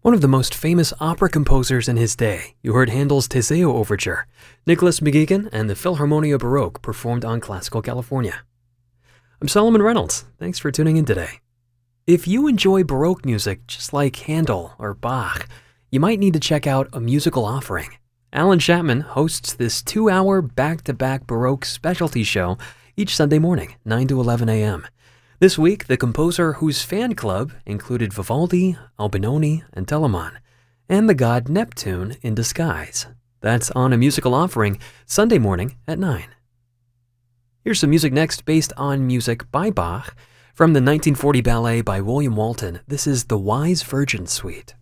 One of the most famous opera composers in his day, you heard Handel's Teseo Overture. Nicholas McGeegan and the Philharmonia Baroque performed on Classical California. I'm Solomon Reynolds. Thanks for tuning in today. If you enjoy Baroque music just like Handel or Bach, you might need to check out A Musical Offering. Alan Chapman hosts this 2-hour back-to-back Baroque specialty show each Sunday morning, 9 to 11 a.m. This week, the composer whose fan club included Vivaldi, Albinoni, and Telemann, and the god Neptune in disguise. That's on A Musical Offering, Sunday morning at 9. Here's some music next based on music by Bach. From the 1940 ballet by William Walton, this is The Wise Virgin Suite.